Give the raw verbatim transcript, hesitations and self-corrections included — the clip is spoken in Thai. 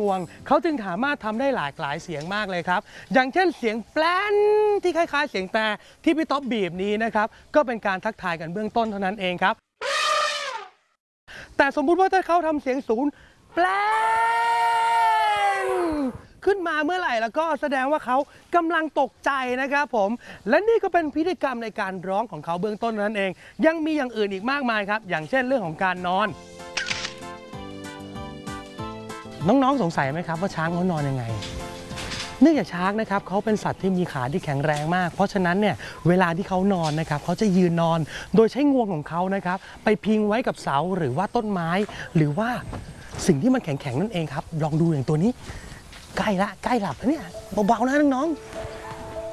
งวงเขาจึงสามารถทำได้หลากหลายเสียงมากเลยครับอย่างเช่นเสียงแปลนที่คล้ายๆเสียงแต่ที่พี่ต๊อบบีบนี้นะครับก็เป็นการทักทายกันเบื้องต้นเท่านั้นเองครับแต่สมมุติว่าถ้าเขาทำเสียงศูนย์แปลนขึ้นมาเมื่อไหร่แล้วก็แสดงว่าเขากำลังตกใจนะครับผมและนี่ก็เป็นพิธีกรรมในการร้องของเขาเบื้องต้นนั้นเองยังมีอย่างอื่นอีกมากมายครับอย่างเช่นเรื่องของการนอนน้องๆสงสัยไหมครับว่าช้างเขานอนยังไงเนื่องจากช้างนะครับเขาเป็นสัตว์ที่มีขาที่แข็งแรงมากเพราะฉะนั้นเนี่ยเวลาที่เขานอนนะครับเขาจะยืนนอนโดยใช้งวงของเขานะครับไปพิงไว้กับเสาหรือว่าต้นไม้หรือว่าสิ่งที่มันแข็งๆนั่นเองครับลองดูอย่างตัวนี้ใกล้ละใกล้หลับแล้วเนี่ยเบาๆนะน้องๆ